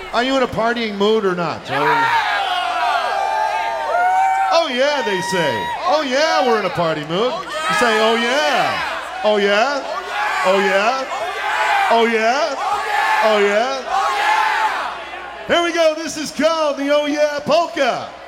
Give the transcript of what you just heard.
Are you in a partying mood or not? Oh yeah, they say. Oh yeah, we're in a party mood. You say, oh yeah. Oh yeah. Oh yeah. Oh yeah. Oh yeah. Here we go. This is called the Oh Yeah Polka.